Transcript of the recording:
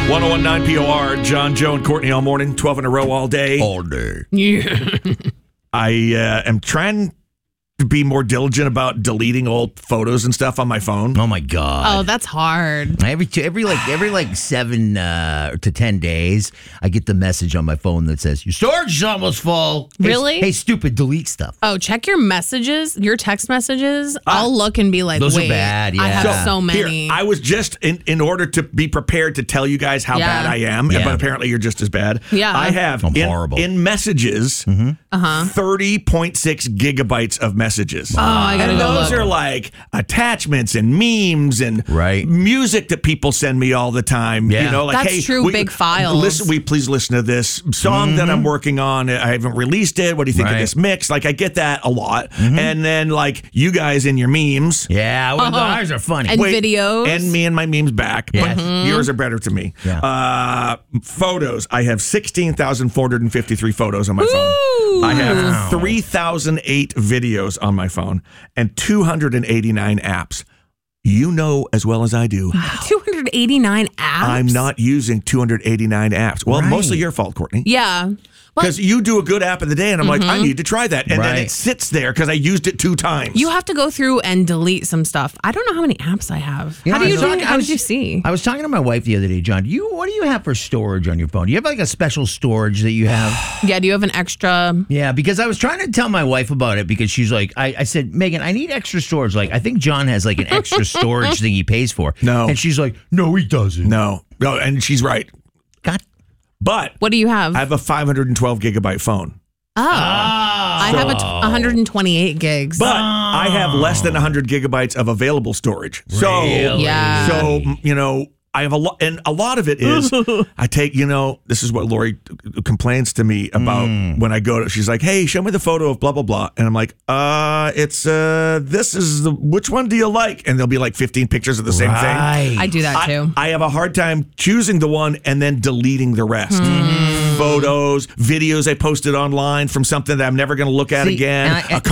1019 POR, John, Joe, and Courtney all morning, 12 in a row all day. All day. Yeah. I am trying to be more diligent about deleting old photos and stuff on my phone. Oh my God. Oh, that's hard. Every 7 to 10 days, I get the message on my phone that says your storage is almost full. Really? Hey, stupid, delete stuff. Oh, check your messages, your text messages. I'll look and be like, those are wait, bad, yeah. I have so many. Here, I was just in order to be prepared to tell you guys how bad I am, Yeah. but apparently you're just as bad. Yeah. I have I'm horrible. in messages 30.6 gigabytes of messages. Oh, I gotta and go those look. are like attachments and memes and Right. music that people send me all the time. Yeah. You know, like, That's hey, true, big files. Please listen to this song that I'm working on. I haven't released it. What do you think of Right. this mix? Like, I get that a lot. And then, like, you guys in your memes. Yeah, well, ours are funny. And videos. And me and my memes back. Yes. But yours are better to me. Yeah. Photos. I have 16,453 photos on my phone. I have 3,008 videos on my phone and 289 apps. You know as well as I do, 289 apps? I'm not using 289 apps. Well, Right. mostly your fault, Courtney. Yeah. Because you do a good app of the day, and I'm like, I need to try that. And then Right. it sits there because I used it 2 times. You have to go through and delete some stuff. I don't know how many apps I have. Yeah, How do you I do was- it? How did you see? I was talking to my wife the other day, John. What do you have for storage on your phone? Do you have like a special storage that you have? Yeah, do you have an extra? Yeah, because I was trying to tell my wife about it because she's like, I said, Megan, I need extra storage. Like, I think John has like an extra storage thing he pays for. No. And she's like, no, he doesn't. No, and she's right. God. But What do you have? I have a 512 gigabyte phone. I have 128 gigs. But I have less than 100 gigabytes of available storage. So, Really? Yeah. so you know, I have a lot, and a lot of it is I take, this is what Lori complains to me about when I go to, she's like, hey, show me the photo of blah, blah, blah. And I'm like, which one do you like? And there'll be like 15 pictures of the same thing. I do that too. I have a hard time choosing the one and then deleting the rest. Photos, videos I posted online from something that I'm never going to look at See, again. and